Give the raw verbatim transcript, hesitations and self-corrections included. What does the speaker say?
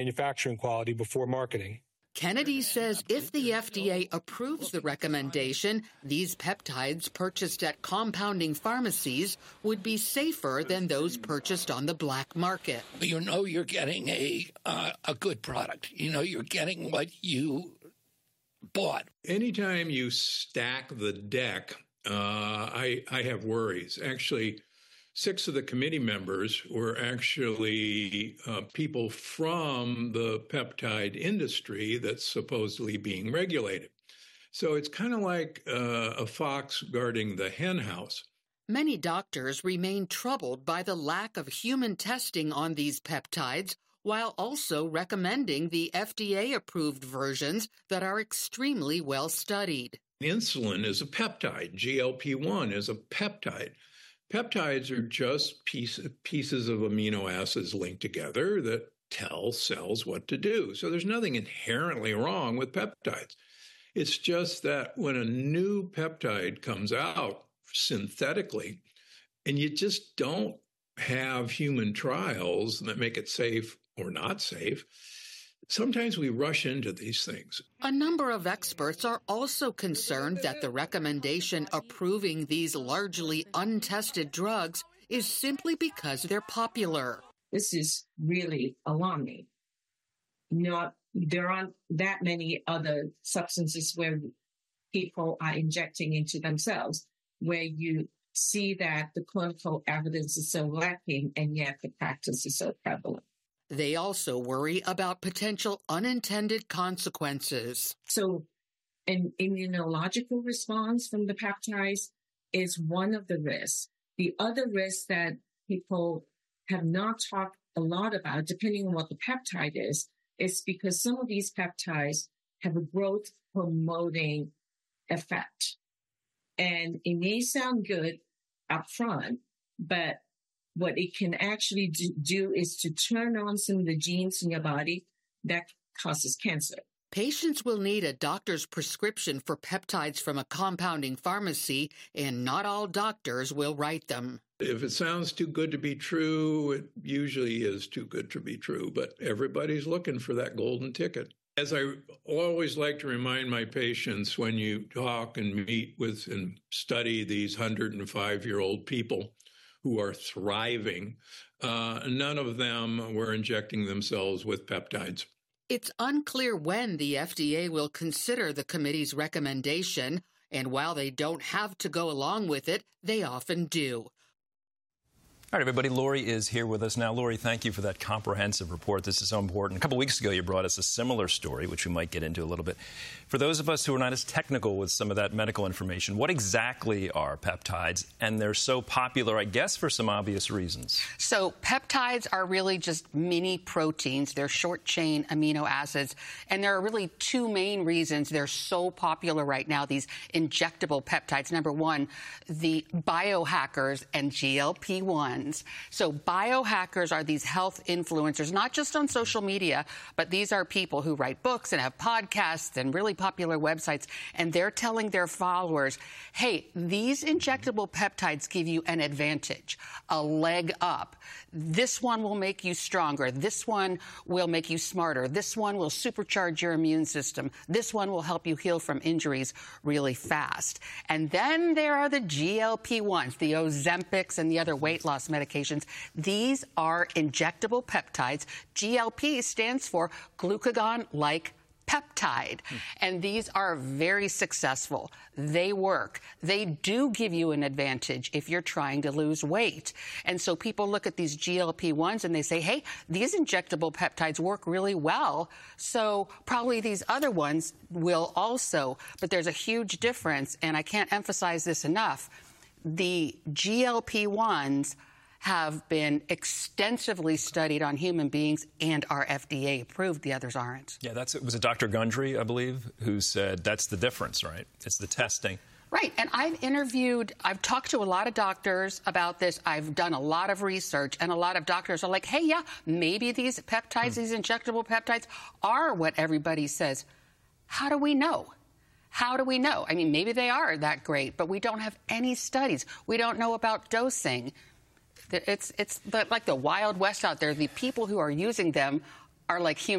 manufacturing quality before marketing. Kennedy says if the F D A approves the recommendation, these peptides purchased at compounding pharmacies would be safer than those purchased on the black market. You know you're getting a uh, a good product. You know you're getting what you bought. Anytime you stack the deck, uh, I, I have worries. Actually, six of the committee members were actually uh, people from the peptide industry that's supposedly being regulated. So it's kind of like uh, a fox guarding the hen house. Many doctors remain troubled by the lack of human testing on these peptides, while also recommending the F D A-approved versions that are extremely well studied. Insulin is a peptide. G L P one is a peptide. Peptides are just piece, pieces of amino acids linked together that tell cells what to do. So there's nothing inherently wrong with peptides. It's just that when a new peptide comes out synthetically, and you just don't have human trials that make it safe or not safe, sometimes we rush into these things. A number of experts are also concerned that the recommendation approving these largely untested drugs is simply because they're popular. This is really alarming. Not, there aren't that many other substances where people are injecting into themselves, where you see that the clinical evidence is so lacking and yet the practice is so prevalent. They also worry about potential unintended consequences. So an immunological response from the peptides is one of the risks. The other risk that people have not talked a lot about, depending on what the peptide is, is because some of these peptides have a growth promoting effect. And it may sound good up front, but what it can actually do, do is to turn on some of the genes in your body that causes cancer. Patients will need a doctor's prescription for peptides from a compounding pharmacy, and not all doctors will write them. If it sounds too good to be true, it usually is too good to be true, but everybody's looking for that golden ticket. As I always like to remind my patients, when you talk and meet with and study these one hundred five-year-old people who are thriving, uh, none of them were injecting themselves with peptides. It's unclear when the F D A will consider the committee's recommendation, and while they don't have to go along with it, they often do. All right, everybody, Lori is here with us now. Lori, thank you for that comprehensive report. This is so important. A couple weeks ago, you brought us a similar story, which we might get into a little bit. For those of us who are not as technical with some of that medical information, what exactly are peptides? And they're so popular, I guess, for some obvious reasons. So peptides are really just mini proteins. They're short-chain amino acids. And there are really two main reasons they're so popular right now, these injectable peptides. Number one, the biohackers and G L P one. So biohackers are these health influencers, not just on social media, but these are people who write books and have podcasts and really popular websites, and they're telling their followers, hey, these injectable peptides give you an advantage, a leg up. This one will make you stronger. This one will make you smarter. This one will supercharge your immune system. This one will help you heal from injuries really fast. And then there are the G L P ones, the Ozempics and the other weight loss medications. These are injectable peptides. G L P stands for glucagon-like peptide. Mm. And these are very successful. They work. They do give you an advantage if you're trying to lose weight. And so people look at these G L P ones and they say, hey, these injectable peptides work really well, so probably these other ones will also. But there's a huge difference, and I can't emphasize this enough. The G L P ones have been extensively studied on human beings and are F D A approved. The others aren't. Yeah, that's it was a Doctor Gundry, I believe, who said that's the difference, right? It's the testing. Right. And I've interviewed, I've talked to a lot of doctors about this. I've done a lot of research, and a lot of doctors are like, hey, yeah, maybe these peptides, hmm. these injectable peptides are what everybody says. How do we know? How do we know? I mean, maybe they are that great, but we don't have any studies. We don't know about dosing. It's, it's the, like the Wild West out there. The people who are using them are like human